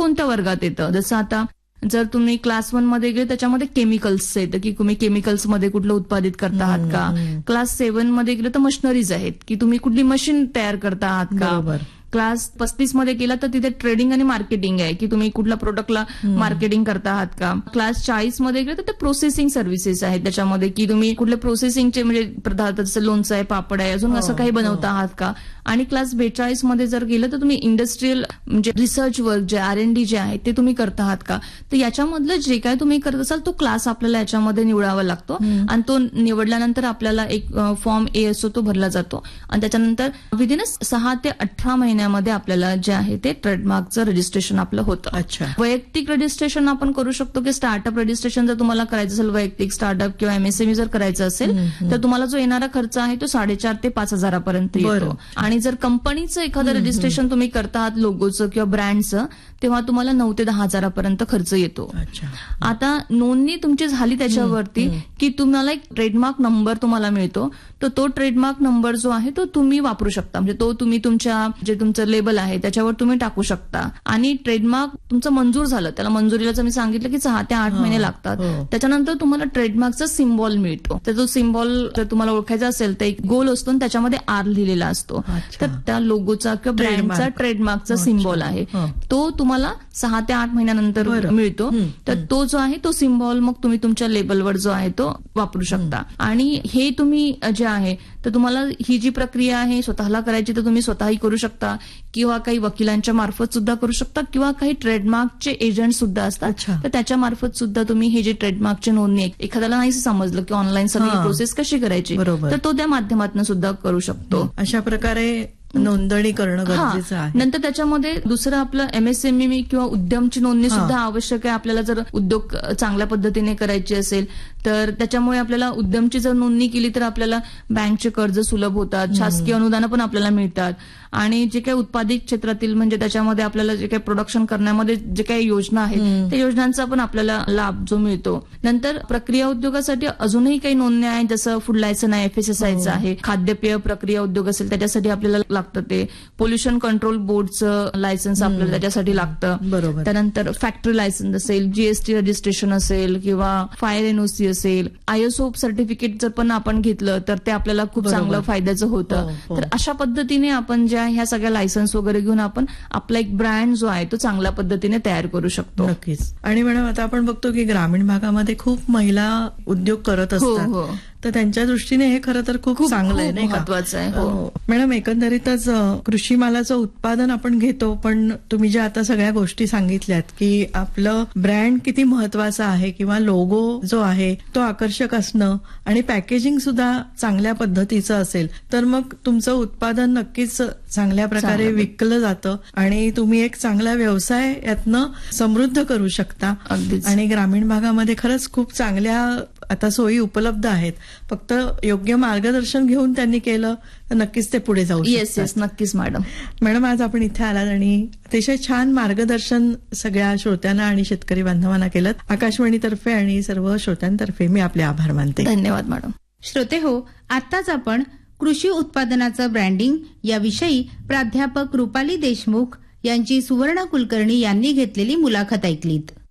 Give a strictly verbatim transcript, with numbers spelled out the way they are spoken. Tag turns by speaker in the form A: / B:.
A: कोणत्या वर्गात येतं. जसं आता जर तुम्ही क्लास वन मध्ये गेले त्याच्यामध्ये केमिकल्स येतं की तुम्ही केमिकल्स मध्ये कुठलं उत्पादित करता आहात का. क्लास सेव्हन मध्ये गेलं तर मशिनरीज आहेत की तुम्ही कुठली मशीन तयार करता आहात का. क्लास पस्तीस मध्ये गेला तर तिथे ट्रेडिंग आणि मार्केटिंग आहे की तुम्ही कुठल्या प्रोडक्टला मार्केटिंग करता आहात का. क्लास चाळीस मध्ये गेलं तर ते प्रोसेसिंग सर्व्हिसेस आहेत त्याच्यामध्ये की तुम्ही कुठल्या प्रोसेसिंगचे म्हणजे पदार्थ जसं लोणचं आहे, पापड आहे, अजून असं काही बनवता आहात का. आणि क्लास बेचाळीस मध्ये जर गेलं तर तुम्ही इंडस्ट्रीयल म्हणजे रिसर्च वर्क जे आर एन डी जे आहे ते तुम्ही करता आहात का. तर याच्यामधलं जे काय तुम्ही करत असाल तो क्लास आपल्याला याच्यामध्ये निवडावा लागतो आणि तो निवडल्यानंतर आपल्याला एक फॉर्म ए असतो तो भरला जातो आणि त्याच्यानंतर विदिन सहा ते अठरा महिन्यामध्ये आपल्याला जे आहे ते ट्रेडमार्कचं रजिस्ट्रेशन आपलं होतं.
B: अच्छा.
A: वैयक्तिक रजिस्ट्रेशन आपण करू शकतो की स्टार्टअप रजिस्ट्रेशन जर तुम्हाला करायचं असेल वैयक्तिक स्टार्टअप किंवा एमएसएमई जर करायचं असेल तर तुम्हाला जो येणारा खर्च आहे तो साडेचार ते पाच हजारापर्यंत येतो. आणि जर कंपनीचं एखादं रजिस्ट्रेशन तुम्ही करता आहात लोगोचं किंवा ब्रँडचं तेव्हा तुम्हाला नऊ ते दहा हजारापर्यंत खर्च येतो. आता नोंदणी तुमची झाली त्याच्यावरती की तुम्हाला एक ट्रेडमार्क नंबर तुम्हाला मिळतो. तर तो ट्रेडमार्क नंबर जो आहे तो तुम्ही वापरू शकता. म्हणजे तो तुम्ही तुमच्या जे तुमचं लेबल आहे त्याच्यावर तुम्ही टाकू शकता. आणि ट्रेडमार्क तुमचं मंजूर झालं त्याला मंजुरीला जर मी सांगितलं की सहा ते आठ महिने लागतात त्याच्यानंतर तुम्हाला ट्रेडमार्कचा सिम्बॉल मिळतो. तर तो सिम्बॉल जर तुम्हाला ओळखायचा असेल तर एक गोल असतो आणि त्याच्यामध्ये आर लिहिलेला असतो. तर त्या लोगोचा किंवा ब्रँडचा ट्रेडमार्कचा सिम्बॉल आहे तो तुम्हाला सहा ते आठ महिन्यानंतर मिळतो. तर तो जो आहे तो सिम्बॉल मग तुम्ही तुमच्या लेबलवर जो आहे तो वापरू शकता. आणि हे तुम्ही जे आहे तर तुम्हाला ही जी प्रक्रिया आहे स्वतःला करायची तर तुम्ही स्वतःही करू शकता किंवा काही वकिलांच्या मार्फत सुद्धा करू शकता किंवा काही ट्रेडमार्कचे एजंट सुद्धा असतात तर त्याच्या मार्फत सुद्धा तुम्ही हे जे ट्रेडमार्कची नोंदणी एखाद्याला नाही समजलं की ऑनलाईन सगळी प्रोसेस कशी करायची तर तो त्या माध्यमातून सुद्धा करू शकतो.
B: अशा प्रकारे नोंदणी करणं गरजेचं आहे.
A: नंतर त्याच्यामध्ये दुसरं आपलं एमएसएमई किंवा उद्यमची नोंदणी सुद्धा आवश्यक आहे. आपल्याला जर उद्योग चांगल्या पद्धतीने करायचे असेल तर त्याच्यामुळे आपल्याला उद्यमची जर नोंदणी केली तर आपल्याला बँकचे कर्ज सुलभ होतात, शासकीय अनुदानं पण आपल्याला मिळतात आणि जे काही उत्पादित क्षेत्रातील म्हणजे त्याच्यामध्ये आपल्याला जे काही प्रोडक्शन करण्यामध्ये जे काही योजना आहेत त्या योजनांचा पण आपल्याला लाभ जो मिळतो. नंतर प्रक्रिया उद्योगासाठी अजूनही काही नोंदण्या आहेत जसं फूड लायसन आहे, एफएसएसआयचं आहे, खाद्यपेय प्रक्रिया उद्योग असेल त्याच्यासाठी आपल्याला लागतं ते पोल्युशन कंट्रोल बोर्डचं लायसन्स आपल्याला त्याच्यासाठी लागतं.
B: बरोबर.
A: त्यानंतर फॅक्टरी लायसन्स असेल, जीएसटी रजिस्ट्रेशन असेल किंवा फायर एनओसी असेल, आयएसओ सर्टिफिकेट जर पण आपण घेतलं तर ते आपल्याला खूप चांगलं फायद्याचं होतं. तर अशा पद्धतीने आपण ज्या ह्या सगळ्या लायसन्स वगैरे घेऊन आपण आपला एक ब्रँड जो आहे तो चांगल्या पद्धतीने तयार करू शकतो.
B: नक्कीच. आणि मॅडम आता आपण बघतो की ग्रामीण भागामध्ये खूप महिला उद्योग करत असतात तर त्यांच्या दृष्टीने हे खरं तर खूप चांगलं आहे, नाही का?
A: महत्वाचं आहे. हो
B: मॅडम, एकंदरीतच कृषी मालाचं उत्पादन आपण घेतो पण तुम्ही ज्या आता सगळ्या गोष्टी सांगितल्यात की आपलं ब्रँड किती महत्वाचं आहे किंवा लोगो जो आहे तो आकर्षक असणं आणि पॅकेजिंग सुद्धा चांगल्या पद्धतीचं असेल तर मग तुमचं उत्पादन नक्कीच चांगल्या प्रकारे विकलं जातं आणि तुम्ही एक चांगला व्यवसाय यातनं समृद्ध करू शकता. आणि ग्रामीण भागामध्ये खरंच खूप चांगल्या आता सोयी उपलब्ध आहेत. फक्त योग्य मार्गदर्शन घेऊन त्यांनी केलं तर नक्कीच ते पुढे जाऊ शकतात.
A: येस येस नक्कीच मॅडम.
B: मॅडम, आज आपण इथे आलात आणि अतिशय छान मार्गदर्शन सगळ्या श्रोत्यांना आणि शेतकरी बांधवांना केलं. आकाशवाणीतर्फे आणि सर्व श्रोत्यांतर्फे मी आपले आभार मानते.
A: धन्यवाद मॅडम.
C: श्रोते हो, आताच आपण कृषी उत्पादनाचं ब्रँडिंग याविषयी प्राध्यापक रुपाली देशमुख यांची सुवर्ण कुलकर्णी यांनी घेतलेली मुलाखत ऐकलीत.